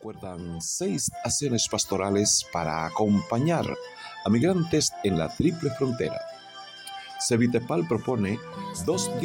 acuerdan 6 acciones pastorales para acompañar a migrantes en la triple frontera. Cevitepal propone 2